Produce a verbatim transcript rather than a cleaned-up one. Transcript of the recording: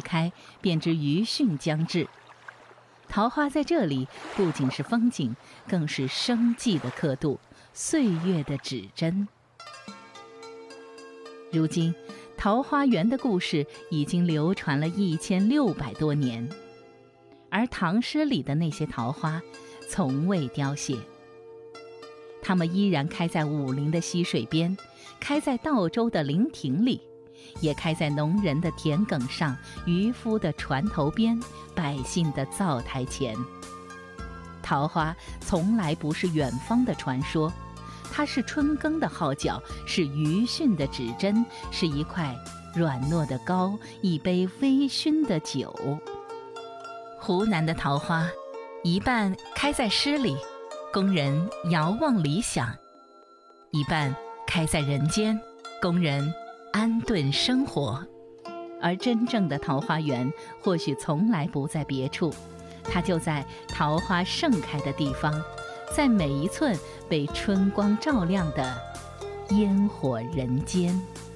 开，便知余汛将至。桃花在这里不仅是风景，更是生计的刻度，岁月的指针。如今桃花源的故事已经流传了一千六百多年，而唐诗里的那些桃花从未凋谢，它们依然开在武陵的溪水边，开在道州的灵亭里，也开在农人的田埂上，渔夫的船头边，百姓的灶台前。桃花从来不是远方的传说，它是春耕的号角，是余汛的指针，是一块软糯的糕，一杯微醺的酒。湖南的桃花，一半开在诗里，供人遥望理想；一半开在人间，供人安顿生活。而真正的桃花源或许从来不在别处，它就在桃花盛开的地方，在每一寸被春光照亮的烟火人间。